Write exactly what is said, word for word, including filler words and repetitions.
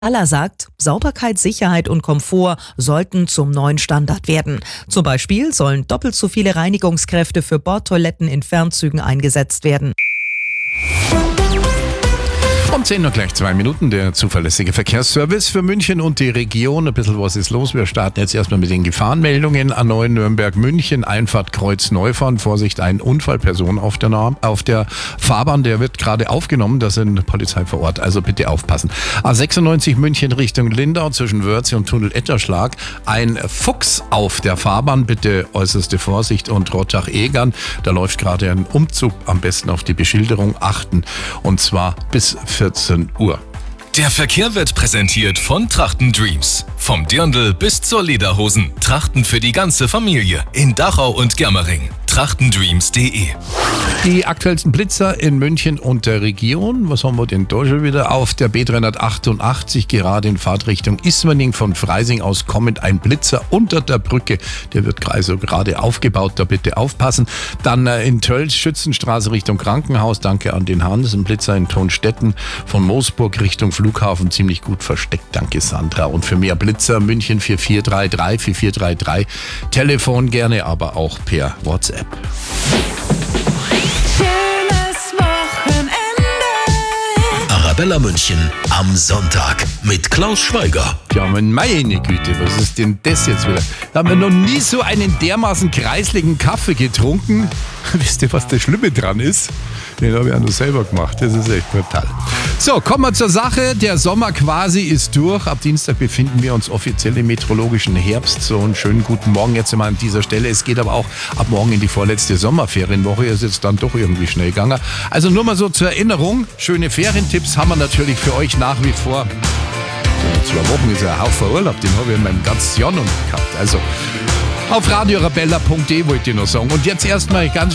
Aller sagt, Sauberkeit, Sicherheit und Komfort sollten zum neuen Standard werden. Zum Beispiel sollen doppelt so viele Reinigungskräfte für Bordtoiletten in Fernzügen eingesetzt werden. Um zehn Uhr gleich zwei Minuten, der zuverlässige Verkehrsservice für München und die Region. Ein bisschen was ist los. Wir starten jetzt erstmal mit den Gefahrenmeldungen. A neun Nürnberg-München, Einfahrt Kreuz Neufahren. Vorsicht, ein Unfall, Person auf der, Norm, auf der Fahrbahn, der wird gerade aufgenommen. Da sind Polizei vor Ort, also bitte aufpassen. A sechsundneunzig München Richtung Lindau zwischen Wörthsee und Tunnel Etterschlag. Ein Fuchs auf der Fahrbahn, bitte äußerste Vorsicht. Und Rottach-Egern, da läuft gerade ein Umzug, am besten auf die Beschilderung achten. Und zwar bis vierzehn Uhr. Der Verkehr wird präsentiert von Trachten Dreams. Vom Dirndl bis zur Lederhosen. Trachten für die ganze Familie. In Dachau und Germering. trachtendreams punkt de. Die aktuellsten Blitzer in München und der Region. Was haben wir denn da schon wieder? Auf der B dreihundertachtundachtzig, gerade in Fahrtrichtung Ismaning von Freising aus kommend ein Blitzer unter der Brücke. Der wird also gerade aufgebaut, da bitte aufpassen. Dann in Tölz, Schützenstraße Richtung Krankenhaus. Danke an den Hans. Ein Blitzer in Tonstetten von Moosburg Richtung Flughafen. Ziemlich gut versteckt. Danke Sandra. Und für mehr Blitzer München vier vier drei drei, vier vier drei drei. Telefon gerne, aber auch per WhatsApp. Schönes Wochenende. Arabella München am Sonntag mit Klaus Schweiger. Ja, meine Güte, was ist denn das jetzt wieder? Da haben wir noch nie so einen dermaßen kreisligen Kaffee getrunken. Wisst ihr, was das Schlimme dran ist? Den habe ich auch noch selber gemacht. Das ist echt brutal. So, kommen wir zur Sache. Der Sommer quasi ist durch. Ab Dienstag befinden wir uns offiziell im meteorologischen Herbst. So einen schönen guten Morgen jetzt mal an dieser Stelle. Es geht aber auch ab morgen in die vorletzte Sommerferienwoche. Ist jetzt dann doch irgendwie schnell gegangen. Also nur mal so zur Erinnerung. Schöne Ferientipps haben wir natürlich für euch nach wie vor. So, zwei Wochen ist ja ein Haufen Urlaub. Den habe ich in meinem ganzen Jahr noch nicht gehabt. Also auf radio arabella punkt de wollte ich noch sagen. Und jetzt erstmal ganz